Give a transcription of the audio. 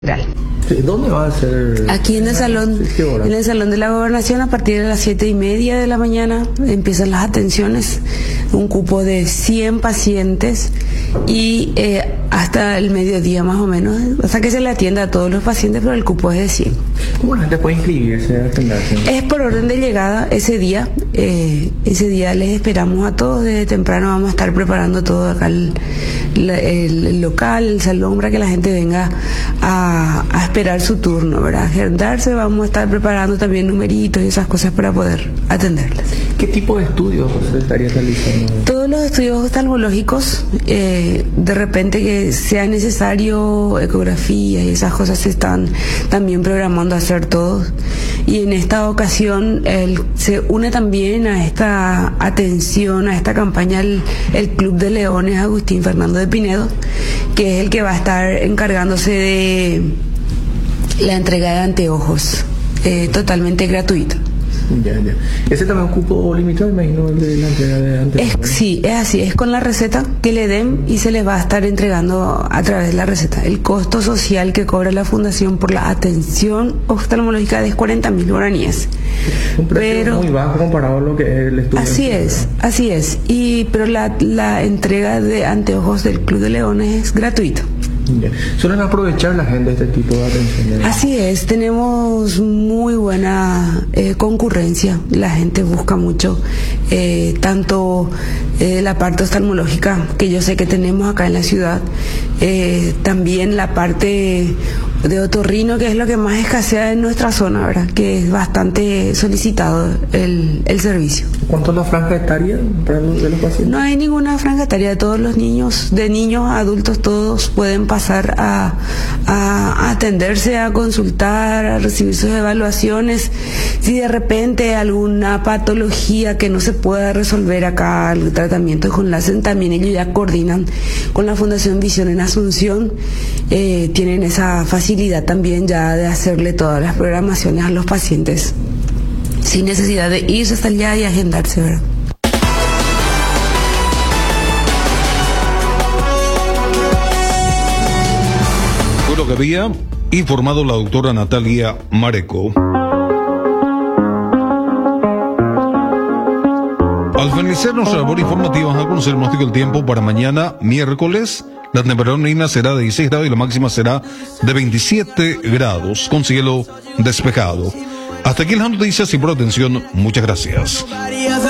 ¿Dónde va a ser? Aquí en el salón, en el salón de la Gobernación, a partir de las 7:30 de la mañana empiezan las atenciones, un cupo de 100 pacientes y hasta el mediodía más o menos, hasta que se le atienda a todos los pacientes, pero el cupo es de 100. ¿Cómo la gente puede inscribirse a atenderse? Es por orden de llegada ese día les esperamos a todos, desde temprano vamos a estar preparando todo acá el local, el salón, para que la gente venga a esperar su turno, ¿verdad? Agendarse, vamos a estar preparando también numeritos y esas cosas para poder atenderles. ¿Qué tipo de estudios se estaría realizando? Todos los estudios oftalmológicos, de repente que sea necesario, ecografía y esas cosas se están también programando a hacer todos. Y en esta ocasión se une también a esta atención, a esta campaña, el Club de Leones Agustín Fernando de Pinedo, que es el que va a estar encargándose de la entrega de anteojos, totalmente gratuita. Ya. ¿Ese también es un cupo limitado, imagino, el de la entrega de anteojos? Sí, es así, es con la receta que le den y se les va a estar entregando a través de la receta. El costo social que cobra la Fundación por la atención oftalmológica es 40.000 guaraníes. Un precio muy bajo comparado a lo que es el estudio. Así es. Pero la entrega de anteojos del Club de Leones es gratuita. ¿Suelen aprovechar la gente este tipo de atención? Así es, tenemos muy buena concurrencia, la gente busca mucho, tanto la parte oftalmológica, que yo sé que tenemos acá en la ciudad, también la parte de otorrino, que es lo que más escasea en nuestra zona, ¿verdad? Que es bastante solicitado el servicio. ¿Cuánto es la franja etaria de los pacientes? No hay ninguna franja etaria, todos los niños, de niños a adultos, todos pueden pasar a atenderse, a consultar, a recibir sus evaluaciones. Si de repente alguna patología que no se pueda resolver acá, el tratamiento con LASEN, también ellos ya coordinan con la Fundación Visión en Asunción, tienen esa facilidad también ya de hacerle todas las programaciones a los pacientes sin necesidad de irse hasta allá y agendarse, ¿verdad? Fue lo que había informado la doctora Natalia Mareco. Al finalizar nuestra labor informativa, vamos a conocer el pronóstico del tiempo para mañana, miércoles. La temperatura mínima será de 16 grados y la máxima será de 27 grados, con cielo despejado. Hasta aquí las noticias y por atención, muchas gracias.